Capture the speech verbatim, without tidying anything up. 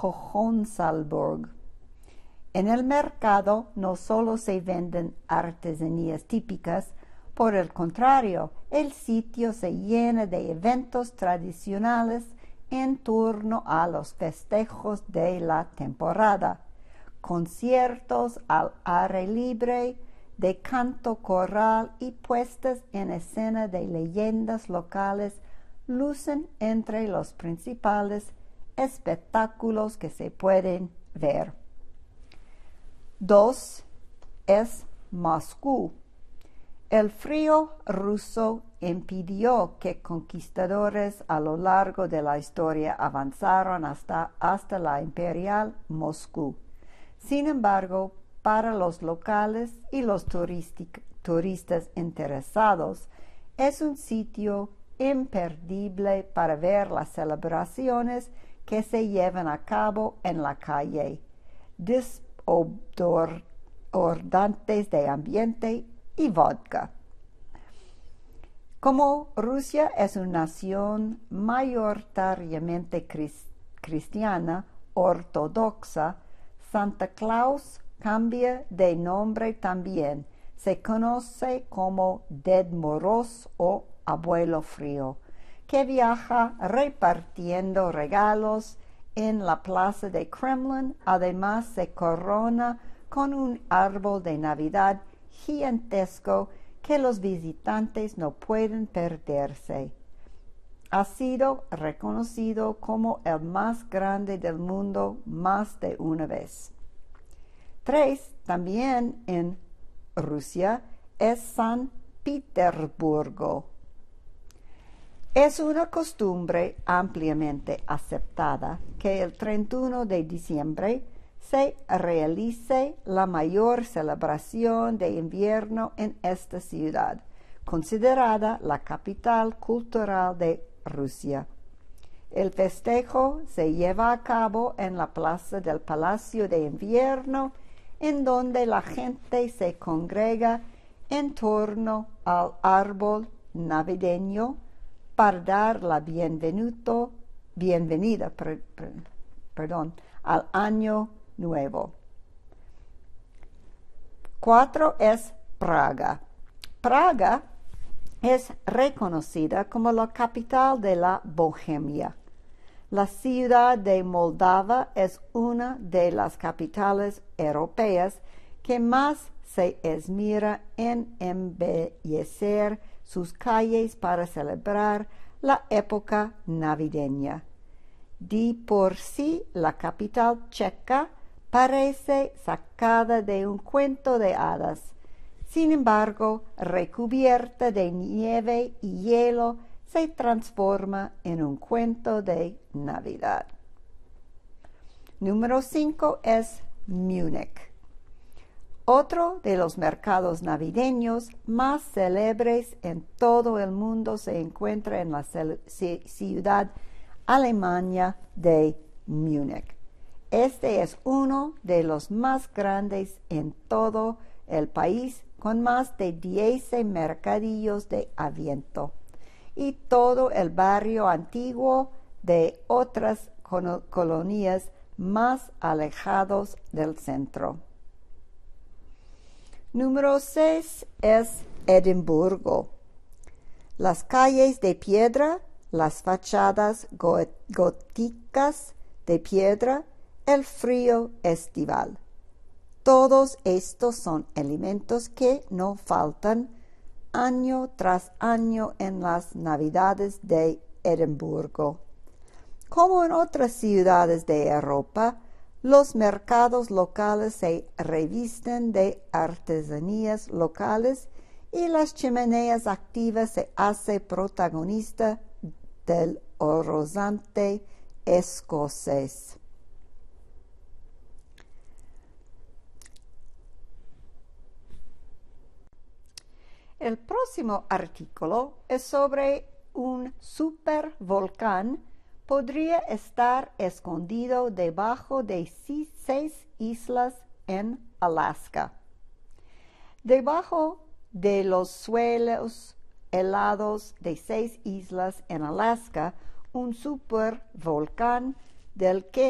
Hohensalburg. En el mercado no solo se venden artesanías típicas, por el contrario, el sitio se llena de eventos tradicionales en torno a los festejos de la temporada. Conciertos al aire libre, de canto coral y puestas en escena de leyendas locales lucen entre los principales espectáculos que se pueden ver. Dos es Moscú. El frío ruso impidió que conquistadores a lo largo de la historia avanzaran hasta, hasta la imperial Moscú. Sin embargo, para los locales y los turistas interesados, es un sitio imperdible para ver las celebraciones que se llevan a cabo en la calle, desbordantes de ambiente y vodka. Como Rusia es una nación mayoritariamente cristiana ortodoxa, Santa Claus cambia de nombre también. Se conoce como Ded Moroz o Abuelo Frío, que viaja repartiendo regalos en la plaza de Kremlin. Además, se corona con un árbol de Navidad gigantesco que los visitantes no pueden perderse. Ha sido reconocido como el más grande del mundo más de una vez. Tres, también en Rusia, es San Petersburgo. Es una costumbre ampliamente aceptada que el treinta y uno de diciembre se realice la mayor celebración de invierno en esta ciudad, considerada la capital cultural de Rusia. El festejo se lleva a cabo en la plaza del Palacio de Invierno, en donde la gente se congrega en torno al árbol navideño para dar la bienvenido, bienvenida per, per, perdón, al año nuevo. Cuatro es Praga. Praga es reconocida como la capital de la Bohemia. La ciudad de Moldava es una de las capitales europeas que más se esmera en embellecer sus calles para celebrar la época navideña. De por sí, la capital checa parece sacada de un cuento de hadas. Sin embargo, recubierta de nieve y hielo, se transforma en un cuento de Navidad. Número cinco es Múnich. Otro de los mercados navideños más célebres en todo el mundo se encuentra en la ciudad alemana de Múnich. Este es uno de los más grandes en todo el país, con más de diez mercadillos de Adviento y todo el barrio antiguo de otras colonias más alejados del centro. Número seis es Edimburgo. Las calles de piedra, las fachadas góticas de piedra, el frío estival. Todos estos son elementos que no faltan año tras año en las Navidades de Edimburgo. Como en otras ciudades de Europa, los mercados locales se revisten de artesanías locales y las chimeneas activas se hace protagonista del horizonte escocés. El próximo artículo es sobre un supervolcán. Podría estar escondido debajo de seis islas en Alaska. Debajo de los suelos helados de seis islas en Alaska, un supervolcán del que